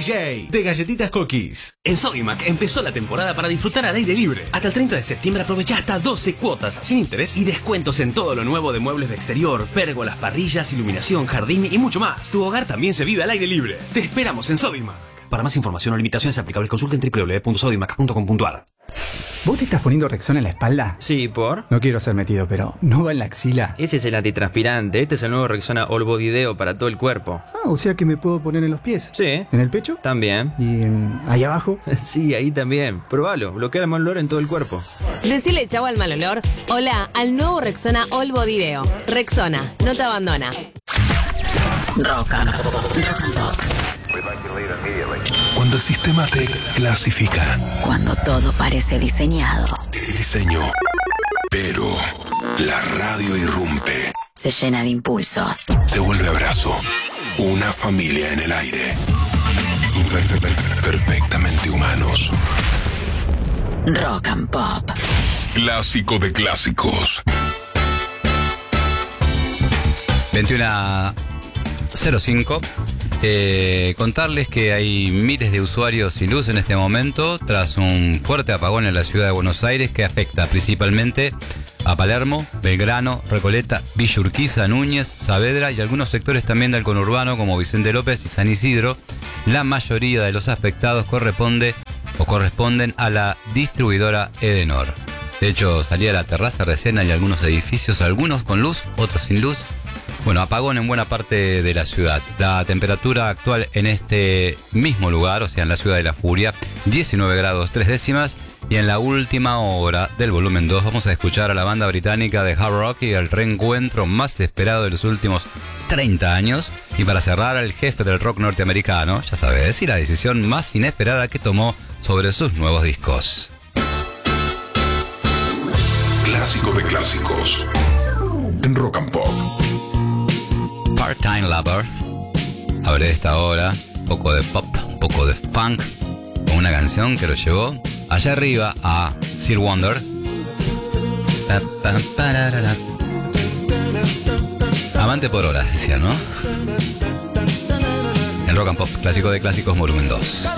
DJ de Galletitas Cookies. En Sodimac empezó la temporada para disfrutar al aire libre. Hasta el 30 de septiembre aprovecha hasta 12 cuotas sin interés y descuentos en todo lo nuevo de muebles de exterior, pérgolas, parrillas, iluminación, jardín y mucho más. Tu hogar también se vive al aire libre. Te esperamos en Sodimac. Para más información o limitaciones aplicables, consulten www.sodimac.com.ar. ¿Vos te estás poniendo Rexona en la espalda? Sí, ¿por? No quiero ser metido, pero ¿no va en la axila? Ese es el antitranspirante. Este es el nuevo Rexona All Body Deo para todo el cuerpo. Ah, o sea que me puedo poner en los pies. Sí. ¿En el pecho? También. ¿Y ahí abajo? Sí, ahí también. Probalo. Bloquea el mal olor en todo el cuerpo. Decile chau al mal olor. Hola al nuevo Rexona All Body Deo. Rexona, no te abandona. Rock and Pop. Cuando el sistema te clasifica. Cuando todo parece diseñado. Diseño. Pero la radio irrumpe. Se llena de impulsos. Se vuelve abrazo. Una familia en el aire. Perfectamente humanos. Rock and Pop. Clásico de clásicos. 21:05. Contarles que hay miles de usuarios sin luz en este momento tras un fuerte apagón en la ciudad de Buenos Aires que afecta principalmente a Palermo, Belgrano, Recoleta, Villa Urquiza, Núñez, Saavedra y algunos sectores también del conurbano como Vicente López y San Isidro. La mayoría de los afectados corresponden a la distribuidora Edenor. De hecho, salí a la terraza recién, hay algunos edificios, algunos con luz, otros sin luz. Bueno, apagón en buena parte de la ciudad. La temperatura actual en este mismo lugar, o sea, en la ciudad de La Furia, 19 grados 3 décimas. Y en la última hora del volumen 2 vamos a escuchar a la banda británica de hard rock y el reencuentro más esperado de los últimos 30 años. Y para cerrar, al jefe del rock norteamericano, ya sabes, y la decisión más inesperada que tomó sobre sus nuevos discos. Clásico de clásicos. En Rock and Pop. Part-Time Lover. Abre esta hora, un poco de pop, un poco de funk, con una canción que lo llevó allá arriba a Sir Wonder. Amante por horas, decía, ¿no? En Rock and Pop, clásico de clásicos, volumen 2.